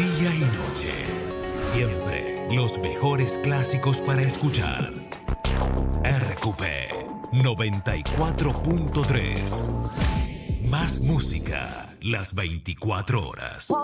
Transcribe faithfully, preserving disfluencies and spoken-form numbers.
Día y noche, siempre los mejores clásicos para escuchar. R Q P noventa y cuatro punto tres. Más música las veinticuatro horas.